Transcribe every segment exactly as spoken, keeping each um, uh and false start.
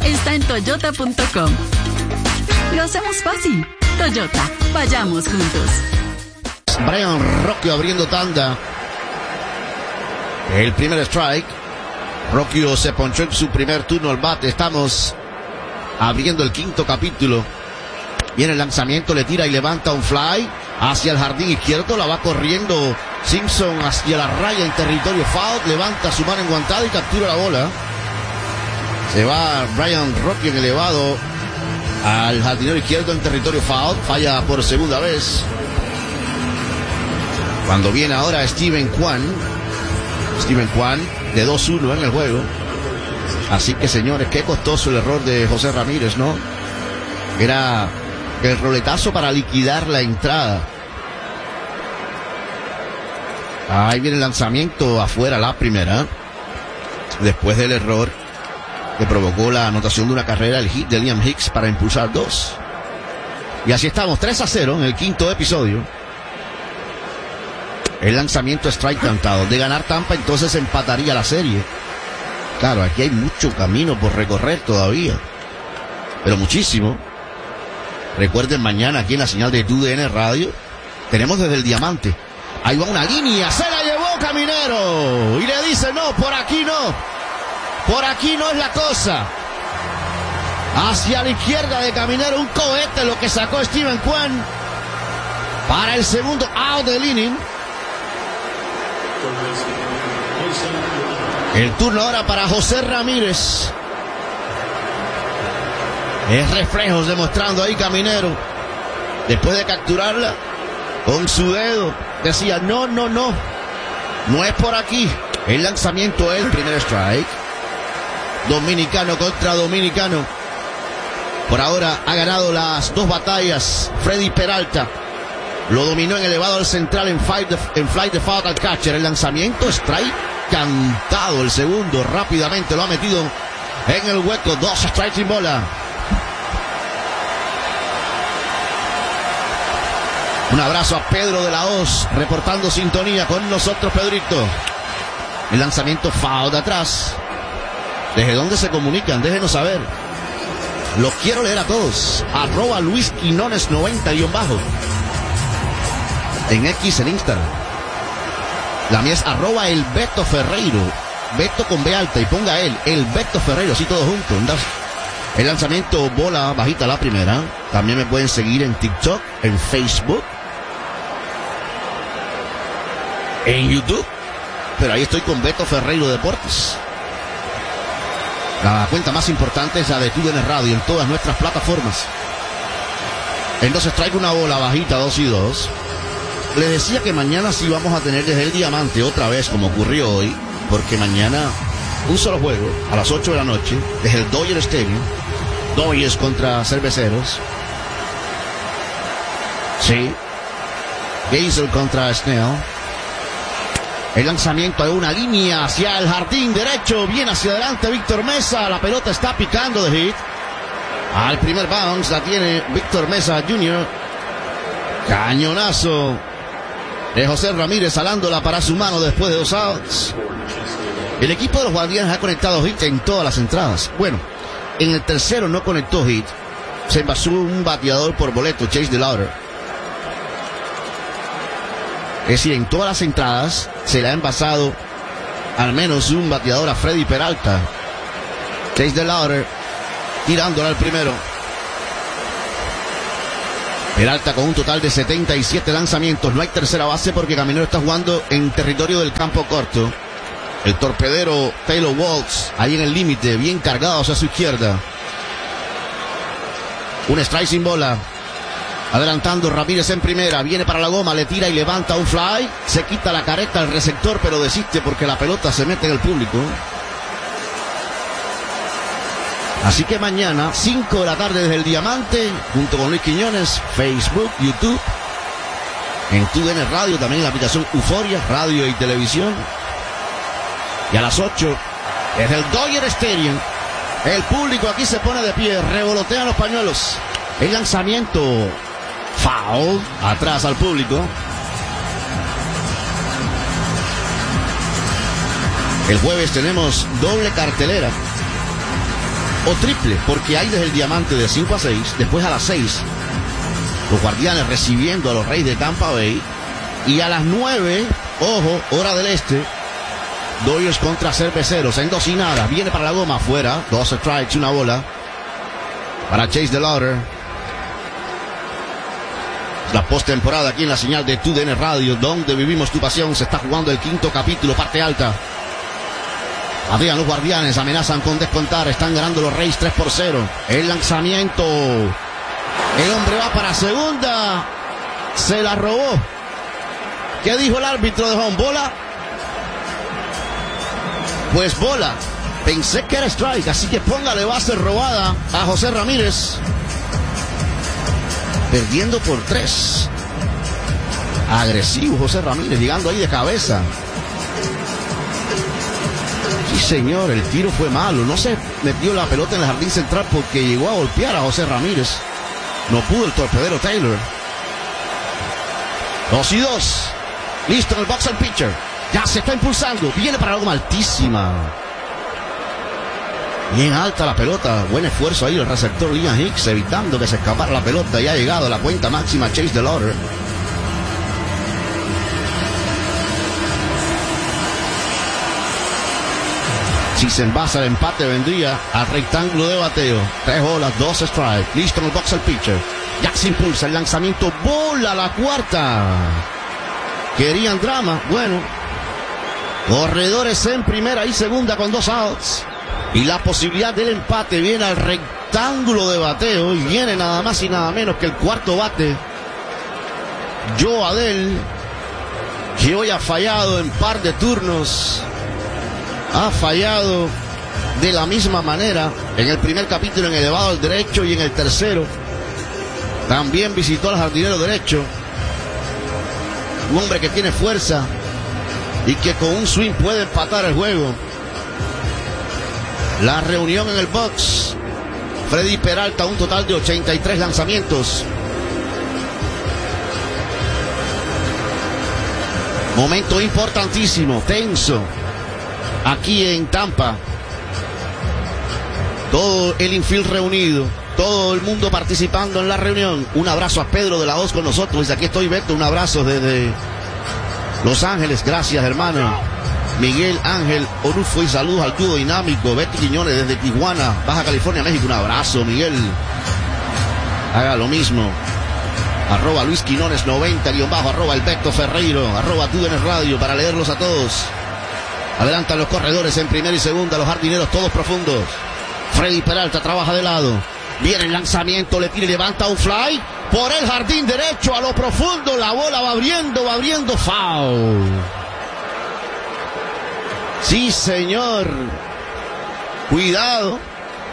está en toyota punto com. Lo hacemos fácil. Toyota, vayamos juntos. Brian Rocchio abriendo tanda. El primer strike. Rocchio se ponchó en su primer turno al bate. Estamos abriendo el quinto capítulo. Viene el lanzamiento, le tira y levanta un fly hacia el jardín izquierdo. La va corriendo Simpson hacia la raya en territorio foul. Levanta su mano enguantada y captura la bola. Se va Brian Rocchio en elevado al jardinero izquierdo en territorio foul. Falla por segunda vez. Cuando viene ahora Steven Kwan. Steven Kwan de dos uno en el juego. Así que, señores, qué costoso el error de José Ramírez, ¿no? Era el roletazo para liquidar la entrada. Ahí viene el lanzamiento afuera, la primera. Después del error que provocó la anotación de una carrera, el hit de Liam Hicks para impulsar dos. Y así estamos, tres a cero en el quinto episodio. El lanzamiento strike cantado. De ganar Tampa, entonces empataría la serie. Claro, aquí hay mucho camino por recorrer todavía, pero muchísimo. Recuerden, mañana aquí en la señal de T U D N Radio tenemos desde el Diamante. Ahí va una línea, se la llevó Caminero y le dice no, por aquí no, por aquí no es la cosa. Hacia la izquierda de Caminero, un cohete lo que sacó Steven Kwan para el segundo out del inning. El turno ahora para José Ramírez. Es reflejos demostrando ahí Caminero. Después de capturarla con su dedo, decía no, no, no, no es por aquí. El lanzamiento es el primer strike. Dominicano contra dominicano. Por ahora ha ganado las dos batallas Freddy Peralta. Lo dominó en elevado al central en fly de, en fly de foul al catcher. El lanzamiento strike cantado. El segundo rápidamente lo ha metido en el hueco. Dos strikes sin bola. Un abrazo a Pedro de la Hoz reportando sintonía con nosotros, Pedrito. El lanzamiento foul de atrás. ¿Desde dónde se comunican? Déjenos saber. Los quiero leer a todos. Arroba Luis Quinones noventa guión bajo. En X, en Instagram. La mía es arroba el Beto Ferreiro. Beto con B alta y ponga él, el Beto Ferreiro, así todo junto. El lanzamiento bola bajita la primera. También me pueden seguir en TikTok, en Facebook, en YouTube. Pero ahí estoy con Beto Ferreiro Deportes. La cuenta más importante es la de T U D N Radio en todas nuestras plataformas. Entonces traigo una bola bajita, dos y dos. Les decía que mañana sí vamos a tener desde el Diamante otra vez, como ocurrió hoy, porque mañana un solo juego a las ocho de la noche desde el Dodger Stadium. Dodgers contra Cerveceros. Sí. Geisel contra Snell. El lanzamiento de una línea hacia el jardín derecho. Viene hacia adelante Víctor Mesa. La pelota está picando de hit. Al primer bounce la tiene Víctor Mesa junior Cañonazo de José Ramírez alándola para su mano después de dos outs. El equipo de los Guardianes ha conectado hit en todas las entradas. Bueno, en el tercero no conectó hit. Se envasó un bateador por boleto, Chase DeLauter. Es decir, en todas las entradas se le ha envasado al menos un bateador a Freddy Peralta. Chase DeLauter tirándola al primero. Peralta con un total de setenta y siete lanzamientos. No hay tercera base porque Caminero está jugando en territorio del campo corto. El torpedero Taylor Waltz ahí en el límite, bien cargado hacia su izquierda. Un strike sin bola. Adelantando Ramírez en primera, viene para la goma, le tira y levanta un fly. Se quita la careta al receptor, pero desiste porque la pelota se mete en el público. Así que mañana, cinco de la tarde desde el Diamante, junto con Luis Quiñones, Facebook, YouTube, en T U D N Radio, también en la aplicación Euforia, radio y televisión. Y a las ocho, desde el Dodger Stadium, el público aquí se pone de pie, revolotean los pañuelos. El lanzamiento, foul, atrás al público. El jueves tenemos doble cartelera. o triple, porque hay desde el diamante de cinco a seis, después a las seis, los Guardianes recibiendo a los Reyes de Tampa Bay, y a las nueve, ojo, hora del este, Dodgers contra Cerveceros, en dos y nada, viene para la goma, afuera, dos strikes, una bola, para Chase DeLauter. La postemporada aquí en la señal de T U D N Radio, donde vivimos tu pasión. Se está jugando el quinto capítulo, parte alta. Habían los Guardianes, amenazan con descontar, están ganando los Reyes tres por cero. El lanzamiento, el hombre va para segunda, se la robó. ¿Qué dijo el árbitro de home? ¿Bola? Pues bola. Pensé que era strike, así que póngale base robada a José Ramírez. Perdiendo por tres. Agresivo José Ramírez, llegando ahí de cabeza. Sí, señor, el tiro fue malo. No se metió la pelota en el jardín central porque llegó a golpear a José Ramírez. No pudo el torpedero Taylor. Dos y dos. Listo en el box el pitcher. Ya se está impulsando. Viene para algo altísima. Bien alta la pelota. Buen esfuerzo ahí el receptor Liam Hicks, evitando que se escapara la pelota. Y ha llegado a la cuenta máxima Chase DeLauter. Si se envasa el empate, vendría al rectángulo de bateo. Tres bolas, dos strikes. Listo en el box el pitcher. Ya se impulsa el lanzamiento. Bola la cuarta. Querían drama. Bueno. Corredores en primera y segunda con dos outs. Y la posibilidad del empate viene al rectángulo de bateo. Y viene nada más y nada menos que el cuarto bate. Joe Adell, que hoy ha fallado en par de turnos. Ha fallado de la misma manera. En el primer capítulo en elevado al derecho y en el tercero también visitó al jardinero derecho. Un hombre que tiene fuerza y que con un swing puede empatar el juego. La reunión en el box. Freddy Peralta, un total de ochenta y tres lanzamientos. Momento importantísimo, tenso, aquí en Tampa. Todo el infield reunido, todo el mundo participando en la reunión. Un abrazo a Pedro de la Hoz con nosotros. Desde aquí estoy, Beto, un abrazo desde Los Ángeles. Gracias, hermano. Miguel Ángel Orufo y saludos al dúo dinámico. Betty Quiñones desde Tijuana, Baja California, México. Un abrazo, Miguel. Haga lo mismo. Arroba Luis Quinones noventa, guión bajo, arroba Alberto Ferreiro, arroba T U D N Radio para leerlos a todos. Adelantan los corredores en primera y segunda, los jardineros todos profundos. Freddy Peralta trabaja de lado. Viene el lanzamiento, le tira y levanta un fly por el jardín derecho a lo profundo. La bola va abriendo, va abriendo, foul. Sí, señor. Cuidado.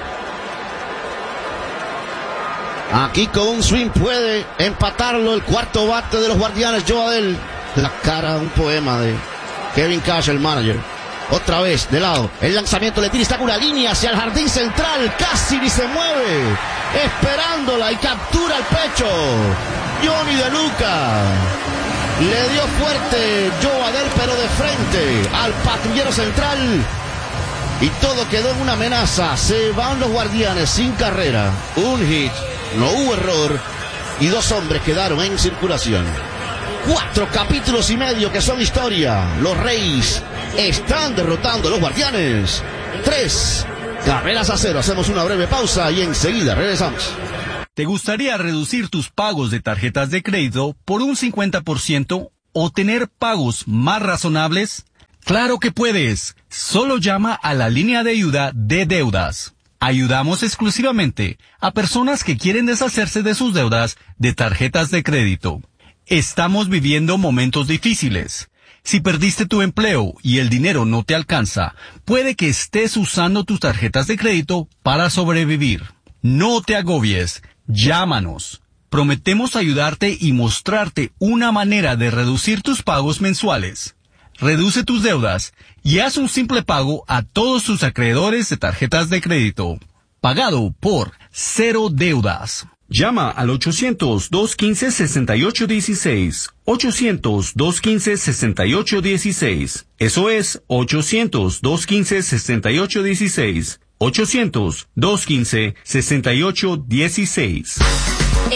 Aquí con un swing puede empatarlo el cuarto bate de los Guardianes, Joe Adell. La cara, un poema de Kevin Cash, el manager. Otra vez, de lado, el lanzamiento le tira y saca una línea hacia el jardín central. Casi ni se mueve. Esperándola y captura el pecho. Johnny De Luca. Le dio fuerte Joe Adell, pero de frente al patrullero central. Y todo quedó en una amenaza. Se van los Guardianes sin carrera. Un hit. No hubo error y dos hombres quedaron en circulación. Cuatro capítulos y medio que son historia. Los Reyes están derrotando a los Guardianes. Tres carreras a cero. Hacemos una breve pausa y enseguida regresamos. ¿Te gustaría reducir tus pagos de tarjetas de crédito por un cincuenta por ciento o tener pagos más razonables? ¡Claro que puedes! Solo llama a la línea de ayuda de deudas. Ayudamos exclusivamente a personas que quieren deshacerse de sus deudas de tarjetas de crédito. Estamos viviendo momentos difíciles. Si perdiste tu empleo y el dinero no te alcanza, puede que estés usando tus tarjetas de crédito para sobrevivir. No te agobies. Llámanos. Prometemos ayudarte y mostrarte una manera de reducir tus pagos mensuales. Reduce tus deudas y haz un simple pago a todos tus acreedores de tarjetas de crédito. Pagado por Cero Deudas. Llama al ochocientos, dos quince, sesenta y ocho dieciséis. ochocientos, dos quince, sesenta y ocho dieciséis. Eso es ochocientos, dos quince, sesenta y ocho dieciséis. ochocientos, dos quince, sesenta y ocho dieciséis.